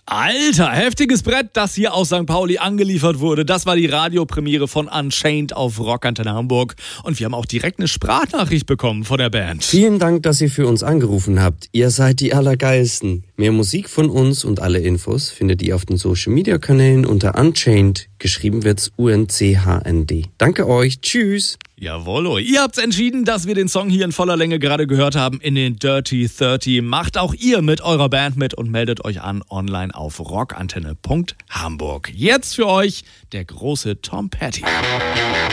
Alter, heftiges Brett, das hier aus St. Pauli angeliefert wurde. Das war die Radiopremiere von Unchained auf Rockantenne Hamburg. Und wir haben auch direkt eine Sprachnachricht bekommen von der Band. Vielen Dank, dass ihr für uns angerufen habt. Ihr seid die Allergeilsten. Mehr Musik von uns und alle Infos findet ihr auf den Social-Media-Kanälen unter Unchained. Geschrieben wird's UNCHND. Danke euch. Tschüss. Jawollo, ihr habt's entschieden, dass wir den Song hier in voller Länge gerade gehört haben in den Dirty 30. Macht auch ihr mit eurer Band mit und meldet euch an online auf rockantenne.hamburg. Jetzt für euch der große Tom Petty.